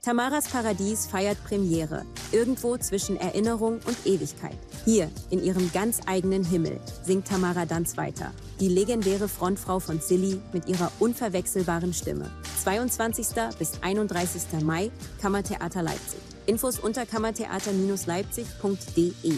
Tamaras Paradies feiert Premiere, irgendwo zwischen Erinnerung und Ewigkeit. Hier, in ihrem ganz eigenen Himmel, singt Tamara Danz weiter. Die legendäre Frontfrau von Silly mit ihrer unverwechselbaren Stimme. 22. bis 31. Mai, Kammertheater Leipzig. Infos unter kammertheater-leipzig.de.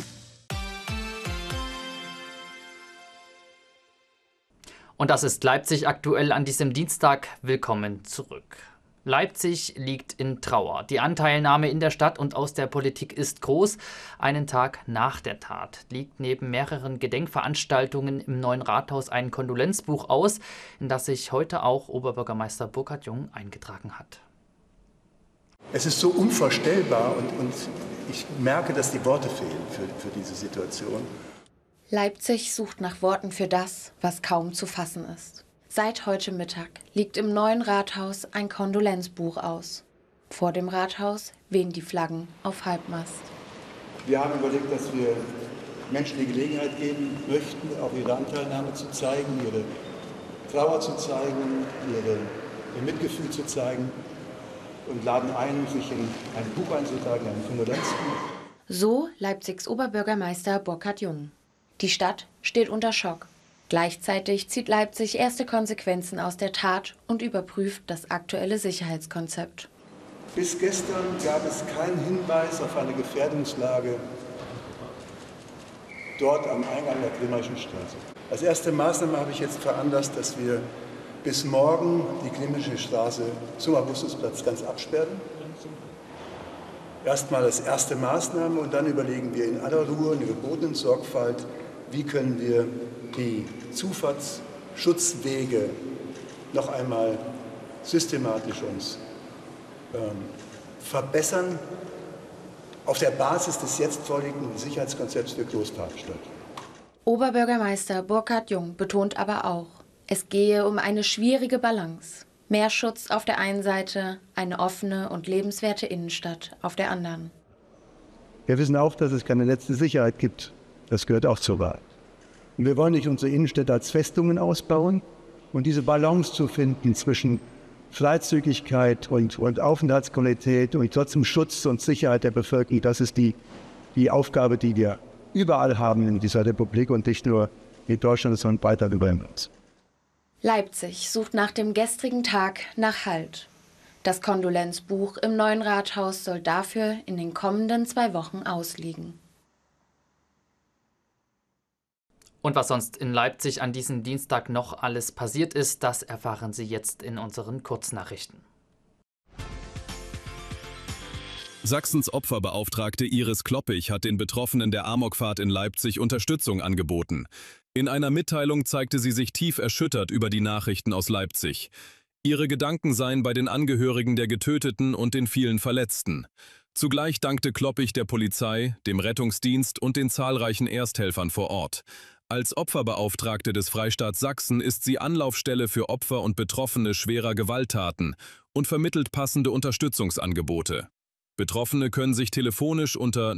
Und das ist Leipzig aktuell an diesem Dienstag. Willkommen zurück. Leipzig liegt in Trauer. Die Anteilnahme in der Stadt und aus der Politik ist groß. Einen Tag nach der Tat liegt neben mehreren Gedenkveranstaltungen im Neuen Rathaus ein Kondolenzbuch aus, in das sich heute auch Oberbürgermeister Burkhard Jung eingetragen hat. Es ist so unvorstellbar und ich merke, dass die Worte fehlen für diese Situation. Leipzig sucht nach Worten für das, was kaum zu fassen ist. Seit heute Mittag liegt im Neuen Rathaus ein Kondolenzbuch aus. Vor dem Rathaus wehen die Flaggen auf Halbmast. Wir haben überlegt, dass wir Menschen die Gelegenheit geben möchten, auch ihre Anteilnahme zu zeigen, ihre Trauer zu zeigen, ihr Mitgefühl zu zeigen und laden ein, sich in ein Buch einzutragen, ein Kondolenzbuch. So Leipzigs Oberbürgermeister Burkhard Jung. Die Stadt steht unter Schock. Gleichzeitig zieht Leipzig erste Konsequenzen aus der Tat und überprüft das aktuelle Sicherheitskonzept. Bis gestern gab es keinen Hinweis auf eine Gefährdungslage dort am Eingang der Glimmerschen Straße. Als erste Maßnahme habe ich jetzt veranlasst, dass wir bis morgen die Glimmersche Straße zum Augustusplatz ganz absperren. Erstmal als erste Maßnahme und dann überlegen wir in aller Ruhe, in gebotenen Sorgfalt, wie können wir die Zufahrtsschutzwege noch einmal systematisch uns verbessern auf der Basis des jetzt vorliegenden Sicherheitskonzepts für Großveranstaltungen. Oberbürgermeister Burkhard Jung betont aber auch, es gehe um eine schwierige Balance. Mehr Schutz auf der einen Seite, eine offene und lebenswerte Innenstadt auf der anderen. Wir wissen auch, dass es keine letzte Sicherheit gibt. Das gehört auch zur Wahrheit. Und wir wollen nicht unsere Innenstädte als Festungen ausbauen. Und diese Balance zu finden zwischen Freizügigkeit und Aufenthaltsqualität und trotzdem Schutz und Sicherheit der Bevölkerung, das ist die Aufgabe, die wir überall haben in dieser Republik und nicht nur in Deutschland, sondern weiter über uns. Leipzig sucht nach dem gestrigen Tag nach Halt. Das Kondolenzbuch im Neuen Rathaus soll dafür in den kommenden 2 Wochen ausliegen. Und was sonst in Leipzig an diesem Dienstag noch alles passiert ist, das erfahren Sie jetzt in unseren Kurznachrichten. Sachsens Opferbeauftragte Iris Kloppich hat den Betroffenen der Amokfahrt in Leipzig Unterstützung angeboten. In einer Mitteilung zeigte sie sich tief erschüttert über die Nachrichten aus Leipzig. Ihre Gedanken seien bei den Angehörigen der Getöteten und den vielen Verletzten. Zugleich dankte Kloppich der Polizei, dem Rettungsdienst und den zahlreichen Ersthelfern vor Ort. Als Opferbeauftragte des Freistaats Sachsen ist sie Anlaufstelle für Opfer und Betroffene schwerer Gewalttaten und vermittelt passende Unterstützungsangebote. Betroffene können sich telefonisch unter